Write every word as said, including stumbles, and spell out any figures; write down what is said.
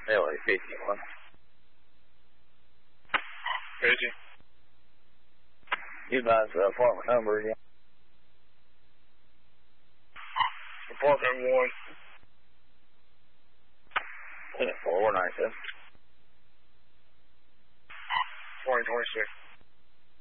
L A fifty-one. Busy. You advise the apartment number again. Apartment one. four nine seven. twenty twenty-six.